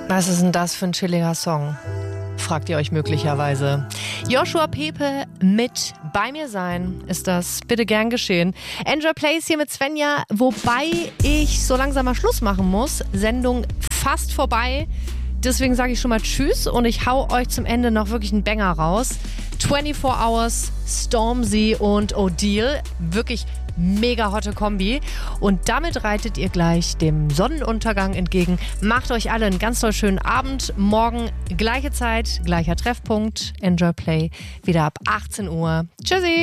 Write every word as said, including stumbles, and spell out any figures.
Was ist denn das für ein chilliger Song? Fragt ihr euch möglicherweise. Joshua Pepe mit Bei mir sein ist das. Bitte gern geschehen. Enjoy Plays hier mit Svenja, wobei ich so langsam mal Schluss machen muss. Sendung fast vorbei. Deswegen sage ich schon mal Tschüss und ich hau euch zum Ende noch wirklich einen Banger raus. vierundzwanzig Hours, Stormzy und Odile. Wirklich mega hotte Kombi. Und damit reitet ihr gleich dem Sonnenuntergang entgegen. Macht euch alle einen ganz toll schönen Abend. Morgen gleiche Zeit, gleicher Treffpunkt. Enjoy Play wieder ab achtzehn Uhr. Tschüssi!